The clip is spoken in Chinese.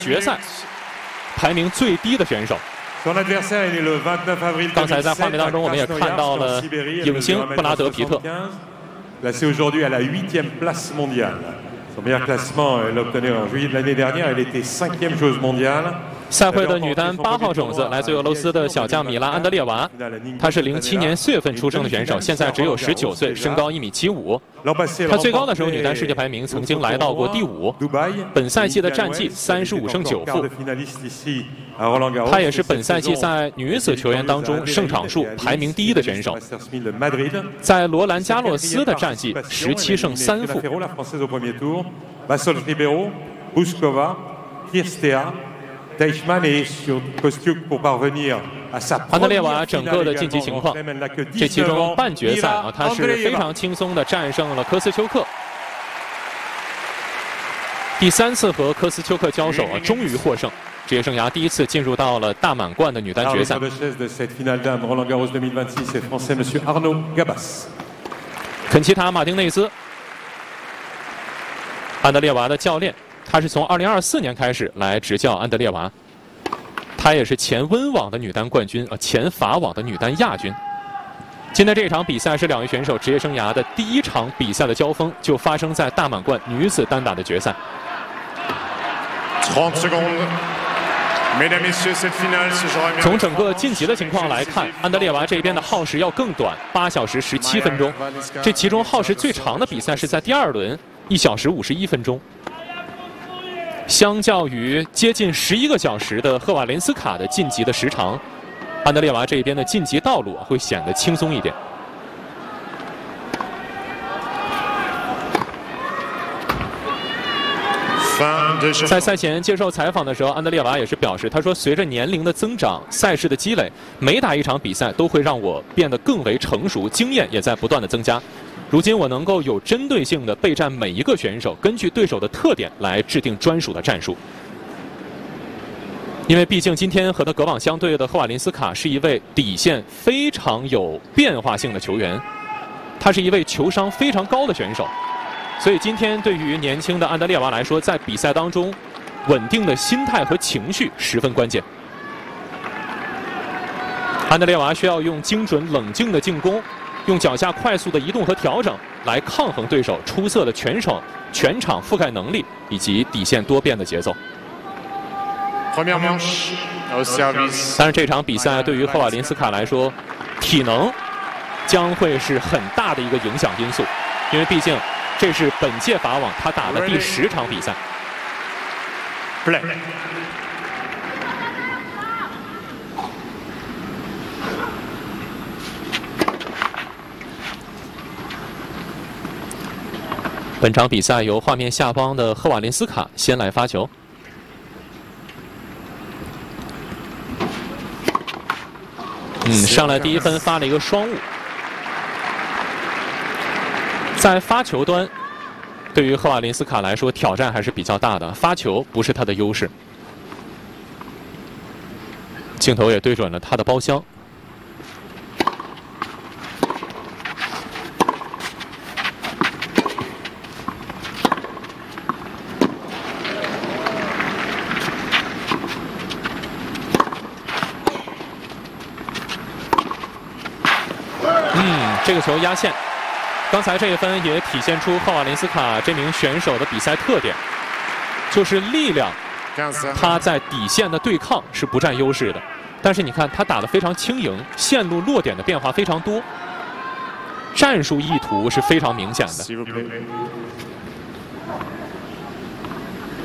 决赛排名最低的选手。刚才在画面当中，我们也看到了影星布拉德皮特。 Placée aujourd'hui à la 8e place mondiale. Son meilleur classement, elle l'a obtenu en juillet de l'année dernière. Elle était 5e joueuse mondiale. 赛会的女单8号种子来自于俄罗斯的小将米拉·安德烈娃，她是07年4月份出生的选手，现在只有19岁，身高1.75米。她最高的时候，女单世界排名曾经来到过第5。本赛季的战绩35胜9负。她也是本赛季在女子球员当中胜场数排名第1的选手。在罗兰加洛斯的战绩17胜3负。安德烈娃整个的晋级情况，这其中半决赛她是非常轻松的战胜了科斯丘克。第3次和科斯丘克交手终于获胜，职业生涯第1次进入到了大满贯的女单决赛。肯奇塔·马丁内斯，安德烈娃的教练。他是从2024年开始来执教安德烈娃，他也是前温网的女单冠军，前法网的女单亚军。今天这场比赛是2位选手职业生涯的第1场比赛的交锋，就发生在大满贯女子单打的决赛。从整个晋级的情况来看，安德烈娃这边的耗时要更短，8小时17分钟。这其中耗时最长的比赛是在第2轮，1小时51分钟。相较于接近11个小时的赫瓦林斯卡的晋级的时长，安德烈娃这边的晋级道路会显得轻松一点。在赛前接受采访的时候，安德烈娃也是表示，他说随着年龄的增长，赛事的积累，每打一场比赛都会让我变得更为成熟，经验也在不断的增加。如今我能够有针对性的备战每一个选手，根据对手的特点来制定专属的战术。因为毕竟今天和他隔网相对的赫瓦林斯卡是一位底线非常有变化性的球员，他是一位球商非常高的选手，所以今天对于年轻的安德烈娃来说，在比赛当中稳定的心态和情绪十分关键。安德烈娃需要用精准冷静的进攻，用脚下快速的移动和调整来抗衡对手出色的全场覆盖能力以及底线多变的节奏。但是这场比赛对于赫瓦林斯卡来说，体能将会是很大的一个影响因素，因为毕竟这是本届法网他打了第10场比赛。本场比赛由画面下方的赫瓦林斯卡先来发球。上来第1分发了一个双误。在发球端，对于赫瓦林斯卡来说挑战还是比较大的，发球不是他的优势。镜头也对准了他的包厢。这个球压线，刚才这一分也体现出赫瓦林斯卡这名选手的比赛特点，就是力量，他在底线的对抗是不占优势的，但是你看他打得非常轻盈，线路落点的变化非常多，战术意图是非常明显的。